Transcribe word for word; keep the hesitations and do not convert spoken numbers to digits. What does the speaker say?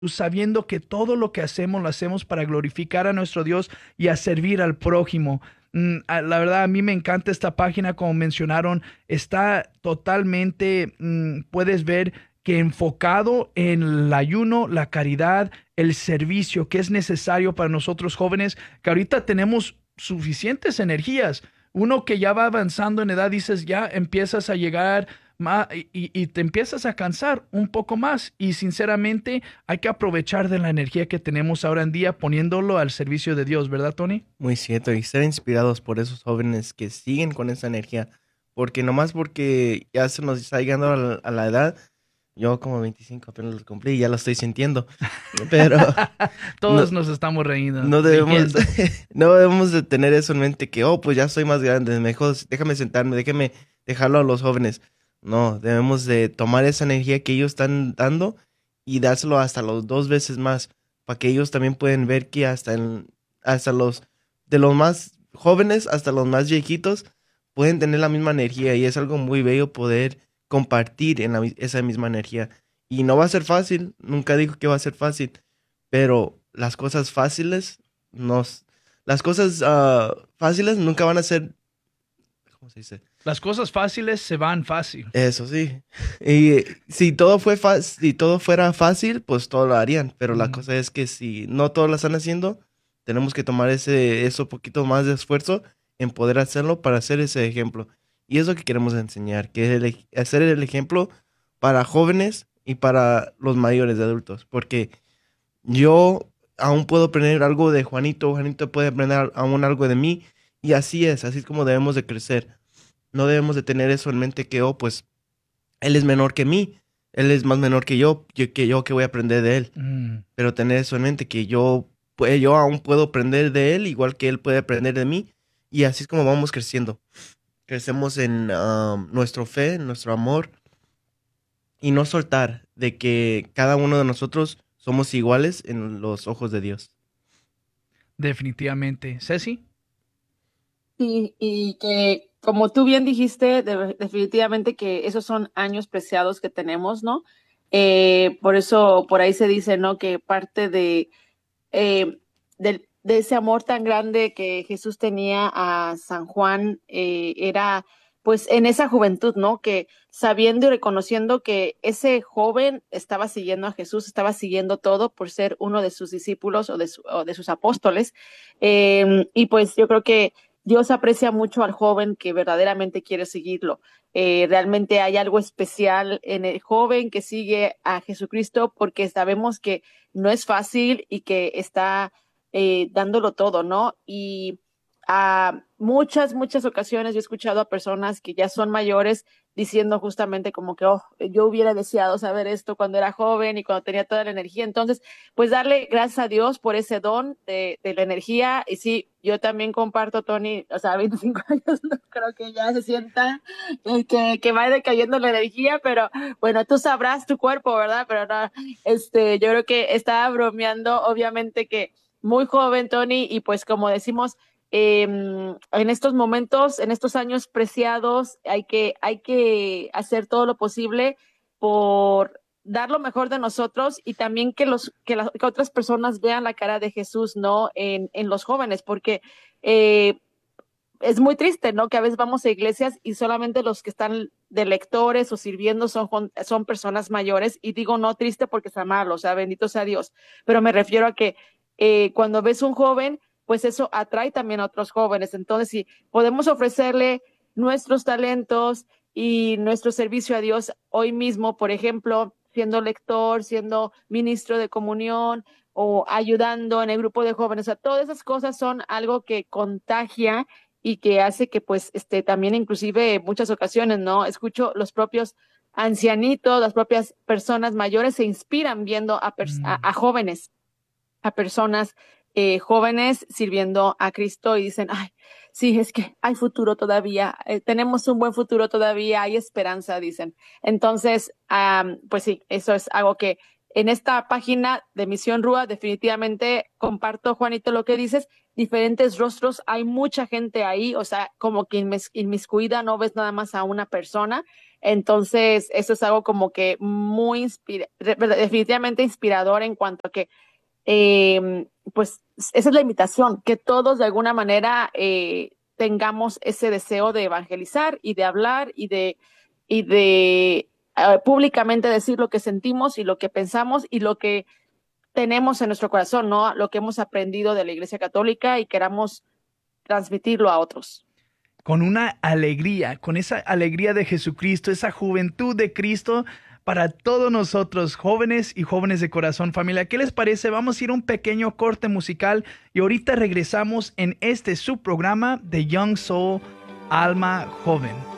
tú sabiendo que todo lo que hacemos lo hacemos para glorificar a nuestro Dios y a servir al prójimo. Mm, a- La verdad, a mí me encanta esta página, como mencionaron, está totalmente, mm, puedes ver que enfocado en el ayuno, la caridad, el servicio que es necesario para nosotros jóvenes, que ahorita tenemos suficientes energías. Uno que ya va avanzando en edad, dices, ya empiezas a llegar ma- y, y te empiezas a cansar un poco más. Y sinceramente hay que aprovechar de la energía que tenemos ahora en día poniéndolo al servicio de Dios, ¿verdad, Tony? Muy cierto, y ser inspirados por esos jóvenes que siguen con esa energía, porque nomás porque ya se nos está llegando a la, a la edad, yo como veinticinco apenas los cumplí y ya lo estoy sintiendo, pero no, Todos nos estamos riendo, no debemos, riendo. no debemos de tener eso en mente que, oh, pues ya soy más grande, mejor déjame sentarme, déjame dejarlo a los jóvenes. No, debemos de tomar esa energía que ellos están dando y dárselo hasta los dos veces más, para que ellos también pueden ver que hasta, en- hasta los, de los más jóvenes hasta los más viejitos, pueden tener la misma energía y es algo muy bello poder compartir en la mi- esa misma energía. Y no va a ser fácil, nunca digo que va a ser fácil, pero las cosas fáciles nos, las cosas ah, fáciles nunca van a ser, ¿cómo se dice? Las cosas fáciles se van fácil. Eso sí. Y si todo fue fa- si todo fuera fácil, pues todo lo harían. Pero la Mm. cosa es que si no todos lo están haciendo, tenemos que tomar ese, eso poquito más de esfuerzo en poder hacerlo para hacer ese ejemplo. Y es lo que queremos enseñar, que es el ej- hacer el ejemplo para jóvenes y para los mayores de adultos. Porque yo aún puedo aprender algo de Juanito, Juanito puede aprender aún algo de mí. Y así es, así es como debemos de crecer. No debemos de tener eso en mente que, oh, pues él es menor que mí, él es más menor que yo, yo que yo que voy a aprender de él. Mm. Pero tener eso en mente que yo, pues, yo aún puedo aprender de él, igual que él puede aprender de mí. Y así es como vamos creciendo. Crecemos en ah, nuestra fe, en nuestro amor, y no soltar de que cada uno de nosotros somos iguales en los ojos de Dios. Definitivamente. Ceci. Sí, y que como tú bien dijiste, de- definitivamente que esos son años preciados que tenemos, ¿no? Eh, por eso, por ahí se dice, ¿no? Que parte de, eh, del- de ese amor tan grande que Jesús tenía a San Juan, eh, era pues en esa juventud, ¿no? Que sabiendo y reconociendo que ese joven estaba siguiendo a Jesús, estaba siguiendo todo por ser uno de sus discípulos o de, su- o de sus apóstoles. Eh, y pues yo creo que Dios aprecia mucho al joven que verdaderamente quiere seguirlo. Eh, realmente hay algo especial en el joven que sigue a Jesucristo porque sabemos que no es fácil y que está eh, dándolo todo, ¿no? Y a muchas, muchas ocasiones yo he escuchado a personas que ya son mayores diciendo justamente como que, oh, yo hubiera deseado saber esto cuando era joven y cuando tenía toda la energía. Entonces, pues darle gracias a Dios por ese don de, de la energía. Y sí, yo también comparto, Tony, o sea, veinticinco años no creo que ya se sienta eh, que, que va decayendo la energía, pero bueno, tú sabrás tu cuerpo, ¿verdad? Pero no, este, yo creo que estaba bromeando, obviamente que muy joven, Tony, y pues como decimos, eh, en estos momentos, en estos años preciados, hay que, hay que hacer todo lo posible por dar lo mejor de nosotros y también que, los, que, las, que otras personas vean la cara de Jesús, ¿no? En, en los jóvenes, porque eh, es muy triste, ¿no? Que a veces vamos a iglesias y solamente los que están de lectores o sirviendo son, son personas mayores. Y digo no triste porque está malo, o sea, bendito sea Dios. Pero me refiero a que eh, cuando ves un joven, pues eso atrae también a otros jóvenes. Entonces, si podemos ofrecerle nuestros talentos y nuestro servicio a Dios hoy mismo, por ejemplo, siendo lector, siendo ministro de comunión o ayudando en el grupo de jóvenes, o sea, todas esas cosas son algo que contagia y que hace que pues este también inclusive en muchas ocasiones, ¿no? Escucho los propios ancianitos, las propias personas mayores se inspiran viendo a, a, Mm. a jóvenes, a personas eh, jóvenes sirviendo a Cristo y dicen, ay, sí, es que hay futuro todavía, eh, tenemos un buen futuro todavía, hay esperanza, dicen. Entonces, um, pues sí, eso es algo que en esta página de Misión Rúa, definitivamente comparto, Juanito, lo que dices, diferentes rostros, hay mucha gente ahí, o sea, como que inmis- inmiscuida, no ves nada más a una persona, entonces eso es algo como que muy inspira re- definitivamente inspirador en cuanto a que, eh, pues, esa es la invitación, que todos de alguna manera eh, tengamos ese deseo de evangelizar y de hablar y de, y de eh, públicamente decir lo que sentimos y lo que pensamos y lo que tenemos en nuestro corazón, ¿no? Lo que hemos aprendido de la Iglesia Católica y queramos transmitirlo a otros. Con una alegría, con esa alegría de Jesucristo, esa juventud de Cristo para todos nosotros, jóvenes y jóvenes de corazón, familia. ¿Qué les parece? Vamos a ir a un pequeño corte musical y ahorita regresamos en este subprograma de Young Soul, Alma Joven.